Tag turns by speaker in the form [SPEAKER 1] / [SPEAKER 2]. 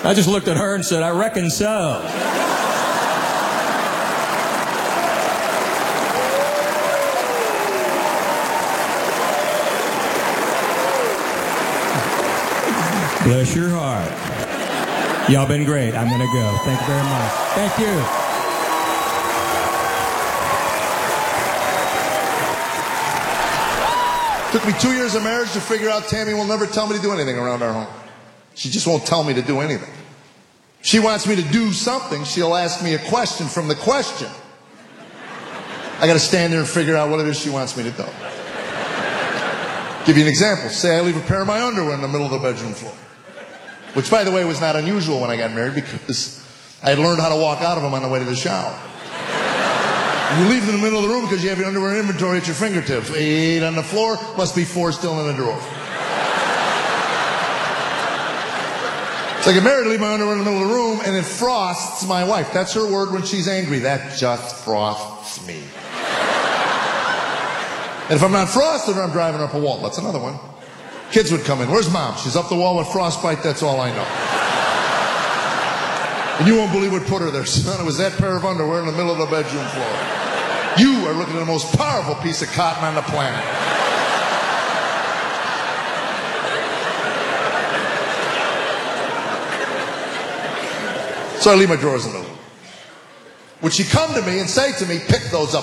[SPEAKER 1] I just looked at her and said, I reckon so. Bless your heart. Y'all been great. I'm going to go. Thank you very much. Thank you.
[SPEAKER 2] Took me 2 years of marriage to figure out Tammy will never tell me to do anything around our home. She just won't tell me to do anything. She wants me to do something. She'll ask me a question from the question. I got to stand there and figure out what it is she wants me to do. Give you an example. Say I leave a pair of my underwear in the middle of the bedroom floor. Which, by the way, was not unusual when I got married because I had learned how to walk out of them on the way to the shower. You leave them in the middle of the room because you have your underwear inventory at your fingertips. 8 on the floor, must be 4 still in the drawer. So I get married, leave my underwear in the middle of the room, and it frosts my wife. That's her word when she's angry. That just frosts me. And if I'm not frosted, I'm driving up a wall. That's another one. Kids would come in. Where's Mom? She's up the wall with frostbite. That's all I know. And you won't believe what put her there, son. It was that pair of underwear in the middle of the bedroom floor. You are looking at the most powerful piece of cotton on the planet. So I leave my drawers in the middle. Would she come to me and say to me, pick those up?